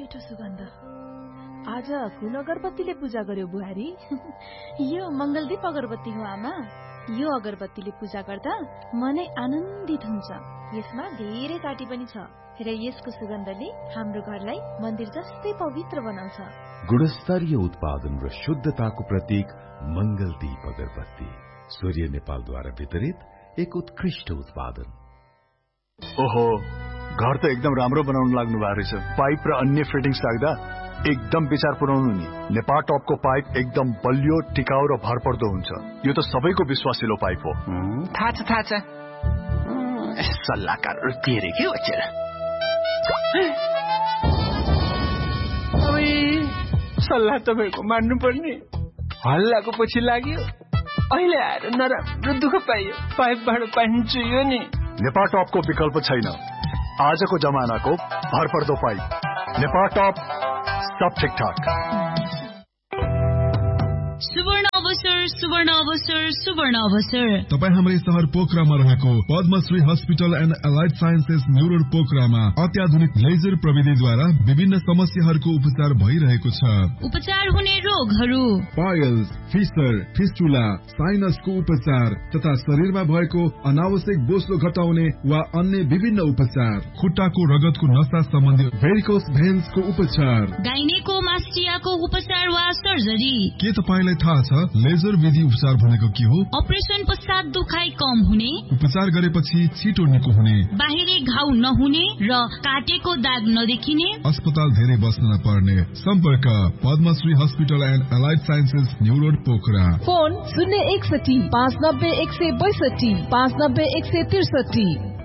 मिठो सुगन्ध। आज कुन अगरबत्तीले पूजा गर्यो बुहारी? यो मंगलदीप अगरबत्ती हो आमा। यो अगरबत्तीले पूजा गर्दा मनै आनन्दित हुन्छ। यसमा धेरै काटी पनि छ र यसको सुगन्धले हाम्रो घरलाई मन्दिर जस्तै पवित्र बनाउँछ। गुणस्तरीय उत्पादन र शुद्धताको प्रतीक मंगलदीप अगरबत्ती, सूर्य नेपालद्वारा वितरित एक उत्कृष्ट उत्पादन। ओहो, घर त एकदम राम्रो बनाउन लाग्नु भएको रहेछ। पाइप र अन्य फिटिङ्स राख्दा एकदम विचार पुर्याउनु नि। नेपाल टपको पाइप एकदम बलियो, टिकाउ र भरपर्दो हुन्छ। यो त सबैको विश्वासिलो पाइप हो। थाहा छ। सल्लाहकार तेरे के बच्चा। सल्लाह तपाईको मान्नु पर्ने। हल्लाको पछि लाग्यो, अहिले आएर नराम्रो दुःख पाइयो। पाइपबाट पानी चुइयो नि। नेपाल टपको विकल्प छैन। आजको जमानाको भरपर्दो पाइप नेपाल टप, सब ठिकठाक। सुवर्ण अवसर, सुवर्ण अवसर, सुवर्ण अवसर। तपाईँ हाम्रै शहर पोखरामा रहेको Padmashri hospital and allied sciences new road पोखरामा अत्याधुनिक लेजर प्रविधिद्वारा विभिन्न समस्याहरूको उपचार भइरहेको छ। उपचार हुने रोगहरू पाइल्स, फिस्टर, फिस्टुला, साइनसको उपचार तथा शरीरमा भएको अनावश्यक बोसो घटाउने वा अन्य विभिन्न उपचार, खुट्टाको रगतको नसा सम्बन्धी भेरिकोस भेन्सको उपचार, गाइनेकोमास्टियाको उपचार वा सर्जरी। के तपाईलाई थाहा छ लेजर विधि उपचार भनेको के हो? अपरेसन पश्चात दुखाइ कम हुने, उपचार गरेपछि छिटो निको हुने, बाहिरी घाउ नहुने र काटेको दाग नदेखिने, अस्पताल धेरै बस्न नपर्ने। सम्पर्क Padmashri hospital and allied sciences new road Pokhara. Phone 061 590 162 590 163।